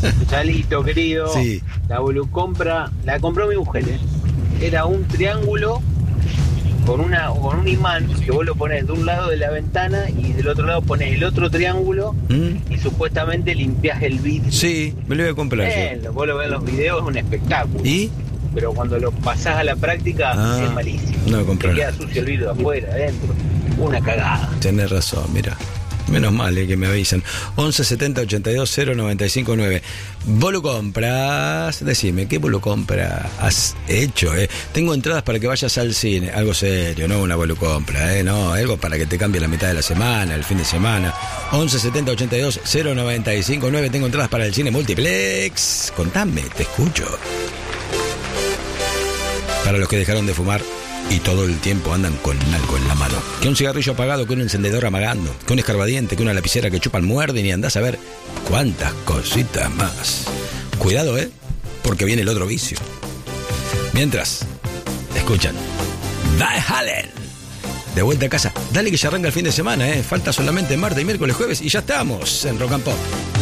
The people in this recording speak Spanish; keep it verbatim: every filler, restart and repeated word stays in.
Chalito, querido. Sí. La volucompra, la compró mi mujer, ¿eh? Era un triángulo con una con un imán que vos lo pones de un lado de la ventana y del otro lado pones el otro triángulo ¿Mm? y supuestamente limpias el vidrio. Sí, me lo voy a comprar Eh, yo. vos lo ves en los videos, es un espectáculo. ¿Y? Pero cuando lo pasás a la práctica Ah, es malísimo. no lo compré Te queda nada. sucio el vidrio de afuera, adentro. Una cagada. Tenés razón, mira. Menos mal eh, que me avisan. once setenta ochenta y dos cero noventa y cinco nueve. Vos lo compras. Decime, ¿qué vos lo compras? Has hecho, eh. Tengo entradas para que vayas al cine. Algo serio, no una vos compra, eh. No, algo para que te cambie la mitad de la semana, el fin de semana. once setenta ochenta y dos cero noventa y cinco nueve. Tengo entradas para el cine multiplex. Contame, te escucho. Para los que dejaron de fumar y todo el tiempo andan con algo en la mano. Que un cigarrillo apagado, que un encendedor amagando, que un escarbadiente, que una lapicera que chupan muerden y andás a ver cuántas cositas más. Cuidado, ¿eh? Porque viene el otro vicio. Mientras, escuchan Van Halen. De vuelta a casa. Dale que ya arranca el fin de semana, ¿eh? Falta solamente martes, miércoles, jueves y ya estamos en Rock and Pop.